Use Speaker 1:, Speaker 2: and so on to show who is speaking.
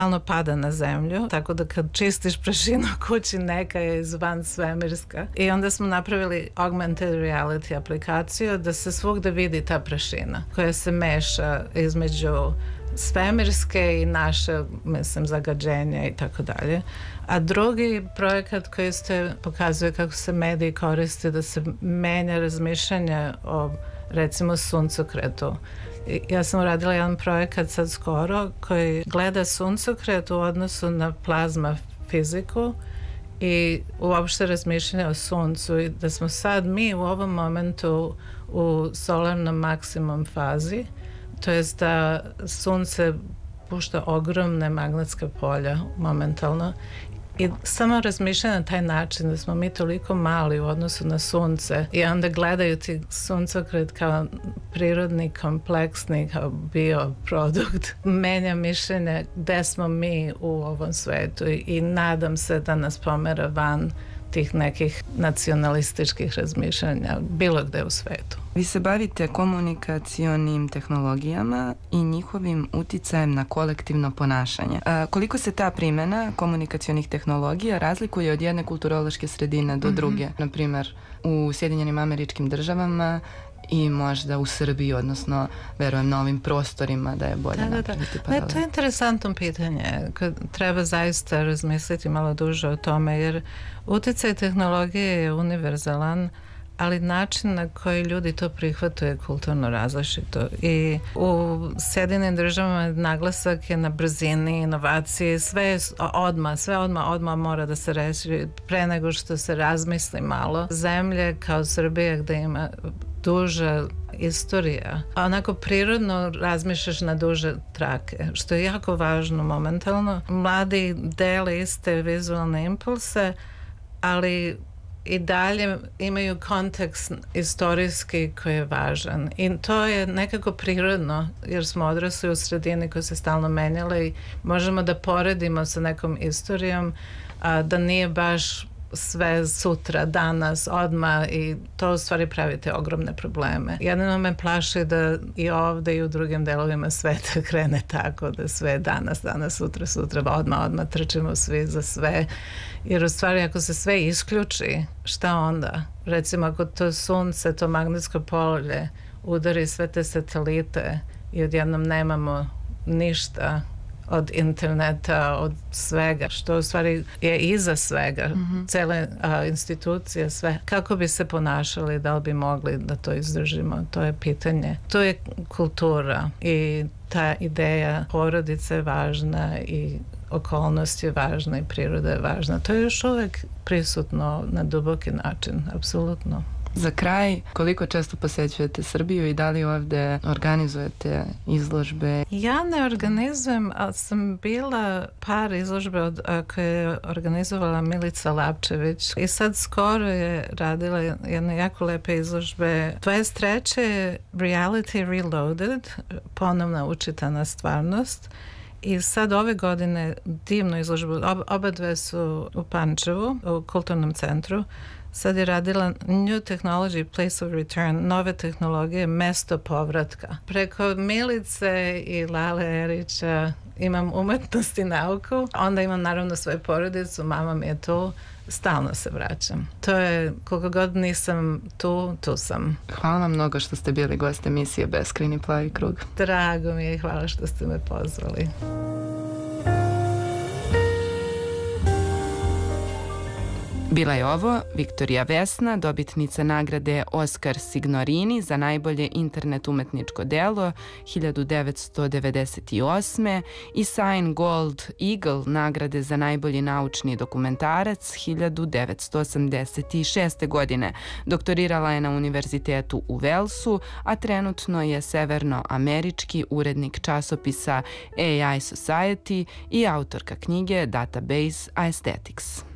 Speaker 1: stalno pada na zemlju, tako da kad čistiš prašinu kući neka je izvan svemirska. I onda smo napravili augmented reality aplikaciju da se svugde vidi ta prašina koja se meša između svemirske i naše, mislim, zagađenja i tako dalje. A drugi projekat koji isto pokazuje kako se mediji koriste da se menja razmišljanje o, recimo, suncokretu. Ja sam uradila jedan projekat sad skoro koji gleda suncokret u odnosu na plazma fiziku i uopšte razmišljanje o suncu i da smo sad mi u ovom momentu u solarnom maksimum fazi, to jest da sunce pušta ogromne magnetska polja momentalno i samo razmišljanje na taj način da smo mi toliko mali u odnosu na sunce i onda gledajući suncokret kao prirodni, kompleksni, kao bioprodukt, menja mišljenje gde smo mi u ovom svetu i nadam se da nas pomera van tih nekih nacionalističkih razmišljanja bilo gde u svetu.
Speaker 2: Vi se bavite komunikacionim tehnologijama i njihovim uticajem na kolektivno ponašanje. Koliko se ta primjena komunikacionih tehnologija razlikuje od jedne kulturološke sredine do druge? Naprimer, u Sjedinjenim Američkim Državama i možda u Srbiji, odnosno verujem na ovim prostorima da je bolje napraviti paralel.
Speaker 1: To je interesantno pitanje. Treba zaista razmisliti malo duže o tome, jer uticaj tehnologije je univerzalan, ali način na koji ljudi to prihvatuje je kulturno različito. I u Sjedinim Državama naglasak je na brzini, inovaciji, sve odmah mora da se reši pre nego što se razmisli malo. Zemlje kao Srbija gde ima duža istorija, a onako prirodno razmišljaš na duže trake, što je jako važno momentalno. Mladi dele iste vizualne impulse, ali i dalje imaju kontekst istorijski koji je važan i to je nekako prirodno jer smo odrasli u sredini koja se stalno menjala i možemo da poredimo sa nekom istorijom, a da nije baš sve sutra, danas, odmah i to u stvari pravite ogromne probleme. Jedino me plaši da i ovde i u drugim delovima sveta krene tako da sve danas, sutra, odmah trčimo svi za sve. Jer u stvari ako se sve isključi, šta onda? Recimo ako to sunce, to magnetsko polje udari sve te satelite i odjednom nemamo ništa od interneta, od svega, što u stvari je iza svega, cele institucije, sve. Kako bi se ponašali, da li bi mogli da to izdržimo? To je pitanje. To je kultura i ta ideja porodice je važna i okolnost je važna i priroda je važna. To je još uvek prisutno na duboki način, apsolutno.
Speaker 2: Za kraj, koliko često posećujete Srbiju i da li ovde organizujete izložbe?
Speaker 1: Ja ne organizujem, ali sam bila par izložbe koje je organizovala Milica Lapčević i sad skoro je radila jedne jako lepe izložbe. 23. je Reality Reloaded, ponovna učitana stvarnost. I sad ove godine divnu izložbu, oba dve su u Pančevu, u kulturnom centru. Sad je radila New Technology, Place of Return, nove tehnologije, mesto povratka. Preko Milice i Lale Erića imam umetnost i nauku, onda imam naravno svoju porodicu, mama mi je tu, stalno se vraćam. To je, koliko god nisam tu sam.
Speaker 2: Hvala vam mnogo što ste bili gost emisije Beskrajni plavi krug.
Speaker 1: Drago mi je, hvala što ste me pozvali.
Speaker 2: Bila je ovo Viktorija Vesna, dobitnica nagrade Oskar Signorini za najbolje internet umetničko delo 1998. i Sign Gold Eagle nagrade za najbolji naučni dokumentarac 1986. godine. Doktorirala je na univerzitetu u Velsu, a trenutno je severnoamerički urednik časopisa AI Society i autorka knjige Database Aesthetics.